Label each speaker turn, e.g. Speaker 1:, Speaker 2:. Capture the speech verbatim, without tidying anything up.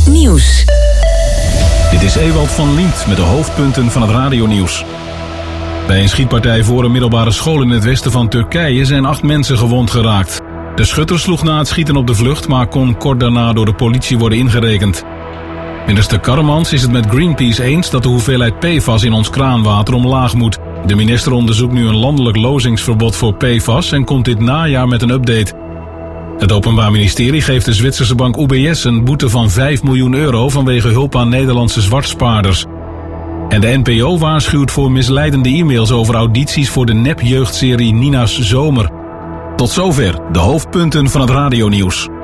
Speaker 1: Nieuws.
Speaker 2: Dit is Ewald van Liemt met de hoofdpunten van het radionieuws. Bij een schietpartij voor een middelbare school in het westen van Turkije zijn acht mensen gewond geraakt. De schutter sloeg na het schieten op de vlucht, maar kon kort daarna door de politie worden ingerekend. Minister Karremans is het met Greenpeace eens dat de hoeveelheid P F A S in ons kraanwater omlaag moet. De minister onderzoekt nu een landelijk lozingsverbod voor P F A S en komt dit najaar met een update. Het Openbaar Ministerie geeft de Zwitserse bank U B S een boete van vijf miljoen euro vanwege hulp aan Nederlandse zwartspaarders. En de N P O waarschuwt voor misleidende e-mails over audities voor de nepjeugdserie Nina's Zomer. Tot zover de hoofdpunten van het radionieuws.